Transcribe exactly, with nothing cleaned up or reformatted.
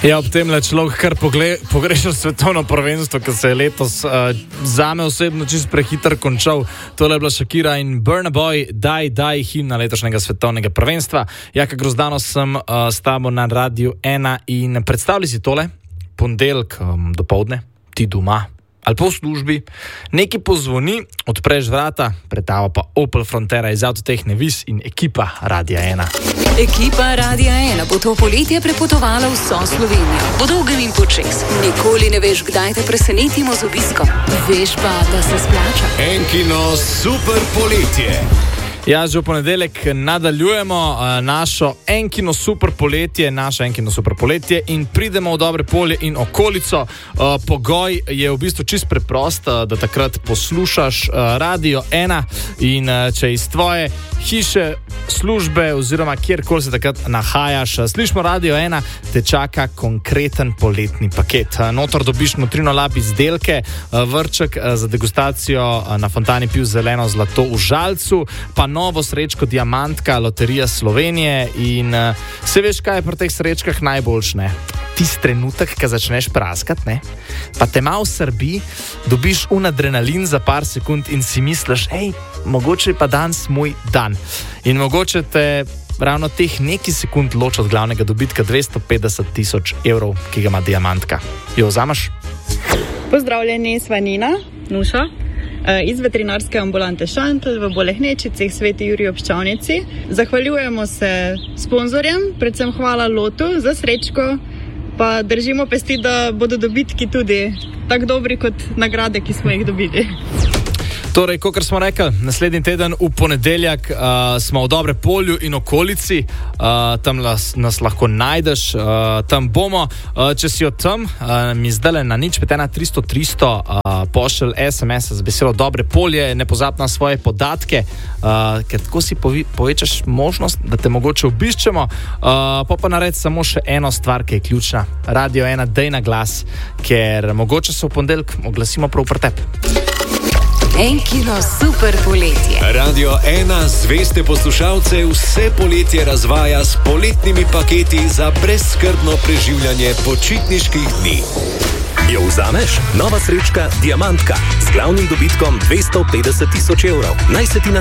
Ja, ob tem le človek kar pogrešal svetovno prvenstvo, ki se je letos uh, zame osebno čisto prehiter končal. Tole je bila Shakira in Burna Boy, daj, daj, himna letošnjega svetovnega prvenstva. Jaka Grozdano sem uh, s tabo na Radiu ena in predstavljaj si tole, ponedeljek um, dopoldne, ti doma ali pa v službi, neki pozvoni, odpreš vrata, pred tabo pa Opel Frontera iz Avtotehne Vis in ekipa Radia ena. Ekipa Radia ena bo to poletje prepotovala vso Slovenijo. Po dolgem in počes. Nikoli ne veš, kdaj te presenetimo z obiskom. Veš pa, da se splača. Enkino super poletje. Ja, že v ponedeljek nadaljujemo uh, našo Enkino super poletje, naše Enkino super poletje in pridemo v Dobre Polje in okolico. Uh, pogoj je v bistvu čist preprost, uh, da takrat poslušaš uh, Radio ena in uh, če iz tvoje hiše, službe oziroma kjerkoli se takrat nahajaš, uh, slišimo Radio ena, te čaka konkreten poletni paket. Uh, notor dobiš nutrino lab izdelke, uh, vrček uh, za degustacijo uh, na fontani Piv zeleno zlato v Žalcu, pa novo srečko Diamantka, Loterija Slovenije in uh, se veš, kaj je pri teh srečkah najboljš, ne? Tisti trenutek, ko začneš praskat, ne? Pa te malo srbi, dobiš un adrenalin za par sekund in si misliš, hej, mogoče je pa danes moj dan. In mogoče te ravno teh nekaj sekund loč od glavnega dobitka dvesto petdeset tisoč evrov, ki ga ima Diamantka. Jo vzameš? Pozdravljeni, sva Nina, Nuša. Iz veterinarske ambulante Šantl v Bolehnečicih, Sveti Jurij ob Ščavnici. Zahvaljujemo se sponzorjem, predvsem hvala Lotu za srečko, pa držimo pesti, da bodo dobitki tudi tako dobri kot nagrade, ki smo jih dobili. Torej, kakor smo rekli, naslednji teden v ponedeljak uh, smo v Dobre Polju in okolici, uh, tam las, nas lahko najdeš, uh, tam bomo. Uh, če si od tam, uh, mi zdaj na nič pet ena tristo tristo uh, pošelj es em es z besedo Dobre Polje, ne pozab na svoje podatke, uh, ker tako si povi, povečaš možnost, da te mogoče obiščemo. Uh, pa pa nared samo še eno stvar, ki je ključna. Radio ena, dej na glas, ker mogoče se v ponedeljek oglasimo prav pri tebi. Enkino super poletje. Radio ena zveste poslušalce vse poletje razvaja s poletnimi paketi za brezskrbno preživljanje počitniških dni. Jo vzameš? Nova srečka Diamantka z glavnim dobitkom dvesto petdeset tisoč evrov. Naj se ti na